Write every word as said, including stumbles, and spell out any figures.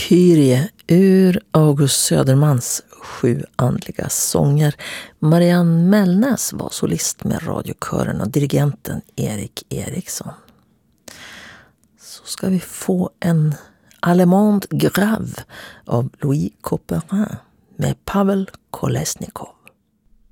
Kyrie ur August Södermans Sju andliga sånger. Marianne Mellnäs var solist med radiokören och dirigenten Erik Eriksson. Så ska vi få en Allemande grave av Louis Couperin med Pavel Kolesnikov.